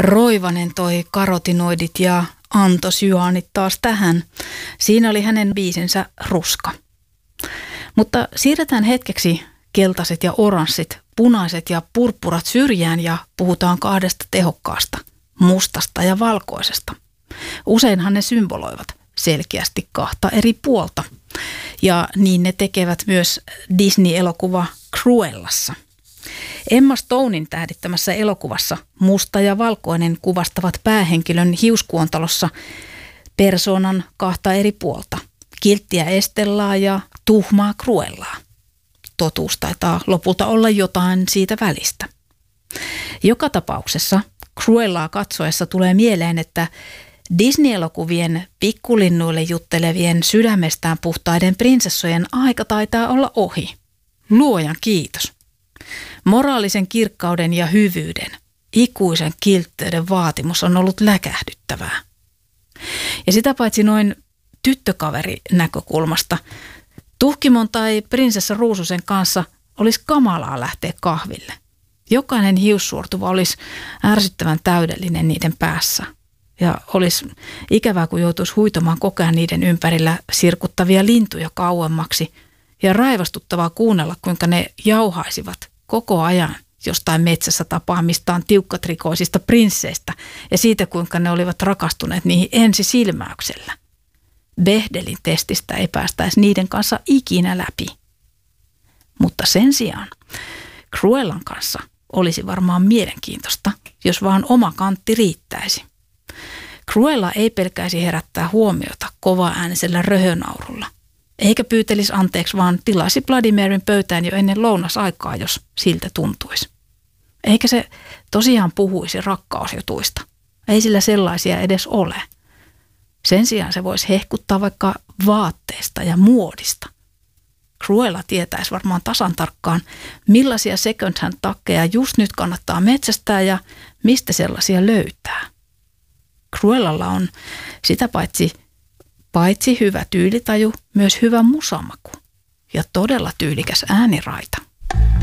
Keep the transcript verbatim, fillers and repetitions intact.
Roivanen toi karotinoidit ja antosyaanit taas tähän. Siinä oli hänen biisinsä Ruska. Mutta siirretään hetkeksi keltaiset ja oranssit, punaiset ja purppurat syrjään ja puhutaan kahdesta tehokkaasta, mustasta ja valkoisesta. Useinhan ne symboloivat selkeästi kahta eri puolta. Ja niin ne tekevät myös Disney-elokuva Cruellassa. Emma Stonein tähdittämässä elokuvassa musta ja valkoinen kuvastavat päähenkilön hiuskuontalossa persoonan kahta eri puolta. Kilttiä Estellaa ja tuhmaa Cruellaa. Totuus taitaa lopulta olla jotain siitä välistä. Joka tapauksessa Cruellaa katsoessa tulee mieleen, että Disney-elokuvien pikkulinnuille juttelevien sydämestään puhtaiden prinsessojen aika taitaa olla ohi. Luojan kiitos. Moraalisen kirkkauden ja hyvyyden, ikuisen kiltteyden vaatimus on ollut läkähdyttävää. Ja sitä paitsi noin tyttökaveri näkökulmasta, Tuhkimon tai prinsessa Ruususen kanssa olisi kamalaa lähteä kahville. Jokainen hiussuortuva olisi ärsyttävän täydellinen niiden päässä. Ja olisi ikävää, kun joutuisi huitomaan koko ajan niiden ympärillä sirkuttavia lintuja kauemmaksi. Ja raivastuttavaa kuunnella, kuinka ne jauhaisivat koko ajan jostain metsässä tapaamistaan tiukkatrikoisista prinsseistä ja siitä, kuinka ne olivat rakastuneet niihin ensisilmäyksellä. Behdelin testistä ei päästäisi niiden kanssa ikinä läpi. Mutta sen sijaan Cruellan kanssa olisi varmaan mielenkiintoista, jos vaan oma kantti riittäisi. Cruella ei pelkäisi herättää huomiota kovaäänisellä röhönaurulla, eikä pyytelisi anteeksi, vaan tilasi Vladimirin pöytään jo ennen lounasaikaa, jos siltä tuntuisi. Eikä se tosiaan puhuisi rakkausjutuista. Ei sillä sellaisia edes ole. Sen sijaan se voisi hehkuttaa vaikka vaatteesta ja muodista. Cruella tietäisi varmaan tasan tarkkaan, millaisia second hand takkeja just nyt kannattaa metsästää ja mistä sellaisia löytää. Cruellalla on sitä paitsi, paitsi hyvä tyylitaju, myös hyvä musamaku ja todella tyylikäs ääniraita.